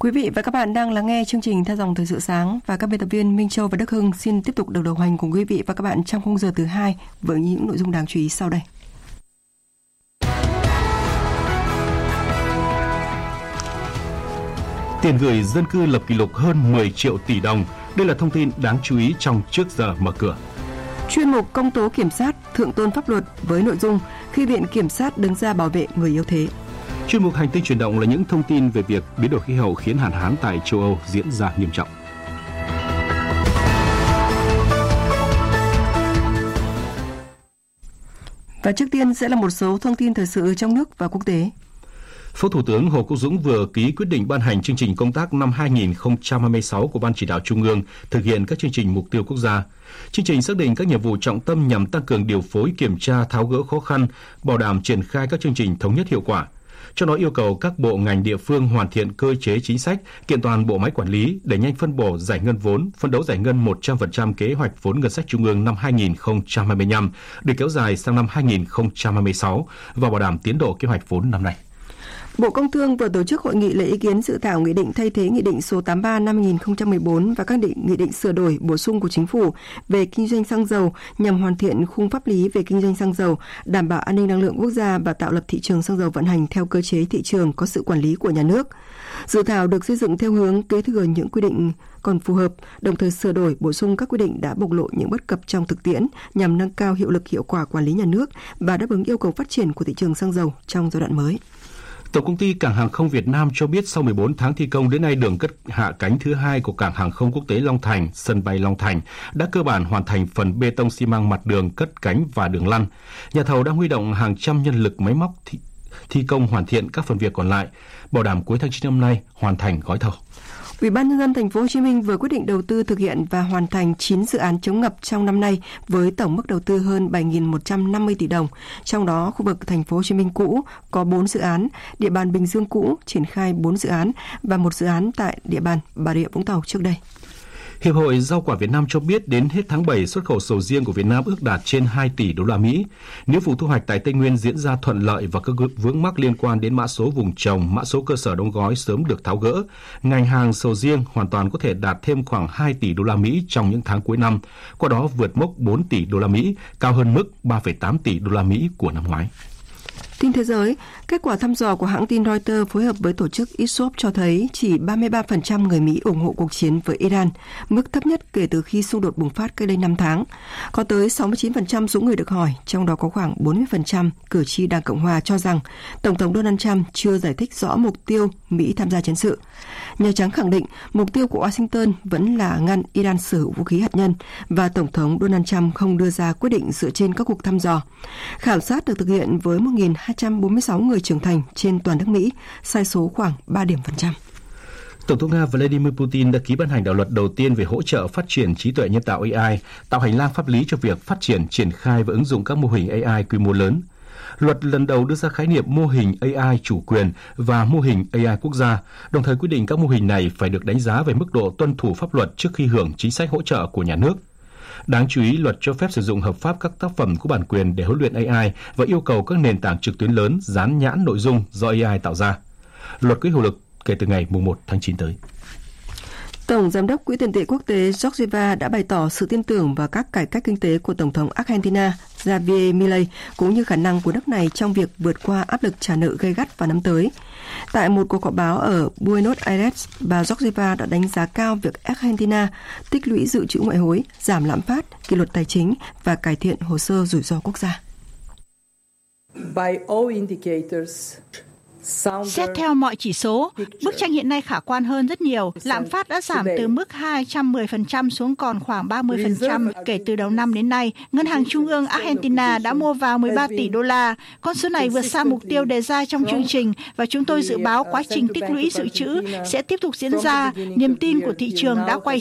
Quý vị và các bạn đang lắng nghe chương trình Theo dòng thời sự sáng và các biên tập viên Minh Châu và Đức Hưng xin tiếp tục được đồng hành cùng quý vị và các bạn trong khung giờ thứ 2 với những nội dung đáng chú ý sau đây. Tiền gửi dân cư lập kỷ lục hơn 10 triệu tỷ đồng. Đây là thông tin đáng chú ý trong trước giờ mở cửa. Chuyên mục Công tố kiểm sát thượng tôn pháp luật với nội dung khi Viện Kiểm sát đứng ra bảo vệ người yếu thế. Chuyên mục Hành tinh chuyển động là những thông tin về việc biến đổi khí hậu khiến hạn hán tại châu Âu diễn ra nghiêm trọng. Và trước tiên sẽ là một số thông tin thời sự trong nước và quốc tế. Phó Thủ tướng Hồ Quốc Dũng vừa ký quyết định ban hành chương trình công tác năm 2026 của Ban Chỉ đạo Trung ương thực hiện các chương trình mục tiêu quốc gia. Chương trình xác định các nhiệm vụ trọng tâm nhằm tăng cường điều phối, kiểm tra, tháo gỡ khó khăn, bảo đảm triển khai các chương trình thống nhất hiệu quả. Trong đó yêu cầu các bộ ngành địa phương hoàn thiện cơ chế chính sách, kiện toàn bộ máy quản lý, đẩy nhanh phân bổ giải ngân vốn, phấn đấu giải ngân 100% kế hoạch vốn ngân sách trung ương năm 2025 được kéo dài sang năm 2026 và bảo đảm tiến độ kế hoạch vốn năm nay. Bộ Công Thương vừa tổ chức hội nghị lấy ý kiến dự thảo nghị định thay thế nghị định số 83 năm 2014 và các nghị định sửa đổi bổ sung của Chính phủ về kinh doanh xăng dầu nhằm hoàn thiện khung pháp lý về kinh doanh xăng dầu, đảm bảo an ninh năng lượng quốc gia và tạo lập thị trường xăng dầu vận hành theo cơ chế thị trường có sự quản lý của nhà nước. Dự thảo được xây dựng theo hướng kế thừa những quy định còn phù hợp, đồng thời sửa đổi bổ sung các quy định đã bộc lộ những bất cập trong thực tiễn nhằm nâng cao hiệu lực hiệu quả quản lý nhà nước và đáp ứng yêu cầu phát triển của thị trường xăng dầu trong giai đoạn mới. Tổng công ty Cảng hàng không Việt Nam cho biết sau 14 tháng thi công đến nay đường cất hạ cánh thứ 2 của Cảng hàng không quốc tế Long Thành, sân bay Long Thành đã cơ bản hoàn thành phần bê tông xi măng mặt đường cất cánh và đường lăn. Nhà thầu đang huy động hàng trăm nhân lực máy móc thi công hoàn thiện các phần việc còn lại, bảo đảm cuối tháng 9 năm nay hoàn thành gói thầu. Ủy ban nhân dân thành phố Hồ Chí Minh vừa quyết định đầu tư thực hiện và hoàn thành 9 dự án chống ngập trong năm nay với tổng mức đầu tư hơn 7.150 tỷ đồng. Trong đó, khu vực thành phố Hồ Chí Minh cũ có 4 dự án, địa bàn Bình Dương cũ triển khai 4 dự án và 1 dự án tại địa bàn Bà Rịa Vũng Tàu trước đây. Hiệp hội Rau quả Việt Nam cho biết đến hết tháng 7, xuất khẩu sầu riêng của Việt Nam ước đạt trên 2 tỷ đô la Mỹ. Nếu vụ thu hoạch tại Tây Nguyên diễn ra thuận lợi và các vướng mắc liên quan đến mã số vùng trồng, mã số cơ sở đóng gói sớm được tháo gỡ, ngành hàng sầu riêng hoàn toàn có thể đạt thêm khoảng 2 tỷ đô la Mỹ trong những tháng cuối năm, qua đó vượt mốc 4 tỷ đô la Mỹ, cao hơn mức 3,8 tỷ đô la Mỹ của năm ngoái. Tin thế giới, kết quả thăm dò của hãng tin Reuters phối hợp với tổ chức Ipsos cho thấy chỉ 33% người Mỹ ủng hộ cuộc chiến với Iran, mức thấp nhất kể từ khi xung đột bùng phát cách đây 5 tháng. Có tới 69% số người được hỏi, trong đó có khoảng 40% cử tri Đảng Cộng hòa cho rằng Tổng thống Donald Trump chưa giải thích rõ mục tiêu Mỹ tham gia chiến sự. Nhà Trắng khẳng định mục tiêu của Washington vẫn là ngăn Iran sở hữu vũ khí hạt nhân và Tổng thống Donald Trump không đưa ra quyết định dựa trên các cuộc thăm dò. Khảo sát được thực hiện với 1.246 người trưởng thành trên toàn nước Mỹ, sai số khoảng 3 điểm phần trăm. Tổng thống Nga Vladimir Putin đã ký ban hành đạo luật đầu tiên về hỗ trợ phát triển trí tuệ nhân tạo AI, tạo hành lang pháp lý cho việc phát triển, triển khai và ứng dụng các mô hình AI quy mô lớn. Luật lần đầu đưa ra khái niệm mô hình AI chủ quyền và mô hình AI quốc gia, đồng thời quy định các mô hình này phải được đánh giá về mức độ tuân thủ pháp luật trước khi hưởng chính sách hỗ trợ của nhà nước. Đáng chú ý, luật cho phép sử dụng hợp pháp các tác phẩm có bản quyền để huấn luyện AI và yêu cầu các nền tảng trực tuyến lớn dán nhãn nội dung do AI tạo ra. Luật có hiệu lực kể từ ngày 1 tháng 9 tới. Tổng Giám đốc Quỹ tiền tệ quốc tế Georgieva đã bày tỏ sự tin tưởng vào các cải cách kinh tế của Tổng thống Argentina Javier Milei cũng như khả năng của nước này trong việc vượt qua áp lực trả nợ gay gắt vào năm tới. Tại một cuộc họp báo ở Buenos Aires, bà Georgieva đã đánh giá cao việc Argentina tích lũy dự trữ ngoại hối, giảm lạm phát, kỷ luật tài chính và cải thiện hồ sơ rủi ro quốc gia. By all indicators, xét theo mọi chỉ số, bức tranh hiện nay khả quan hơn rất nhiều. Lạm phát đã giảm từ mức 210% xuống còn khoảng 30% kể từ đầu năm đến nay. Ngân hàng Trung ương Argentina đã mua vào 13 tỷ đô la. Con số này vượt xa mục tiêu đề ra trong chương trình và chúng tôi dự báo quá trình tích lũy dự trữ sẽ tiếp tục diễn ra. Niềm tin của thị trường đã quay